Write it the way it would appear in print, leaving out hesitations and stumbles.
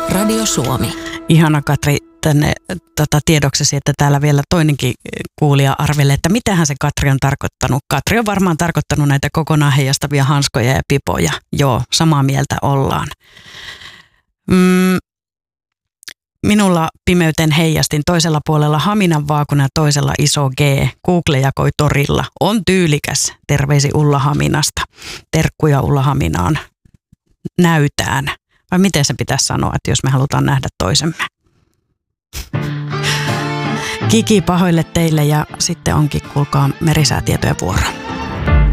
Radio Suomi. Ihana Katri, tänne tiedoksesi, että täällä vielä toinenkin kuulija arvelee, että mitähän se Katri on tarkoittanut. Katri on varmaan tarkoittanut näitä kokonaan heijastavia hanskoja ja pipoja. Joo, samaa mieltä ollaan. Minulla pimeyteen heijastin toisella puolella Haminan vaakuna ja toisella iso G. Google jakoi torilla. On tyylikäs. Terveisi Ulla Haminasta. Terkkuja Ulla Haminaan. Näytään. Vai miten se pitäisi sanoa, että jos me halutaan nähdä toisemme? Kiki pahoille teille ja sitten onkin, kuulkaa, merisäätietojen vuoro.